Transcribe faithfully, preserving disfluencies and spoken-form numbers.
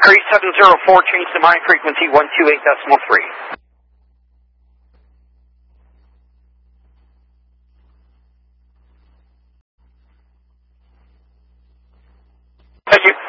Mercury seven zero four, change to mine frequency one two eight decimal three. Thank you.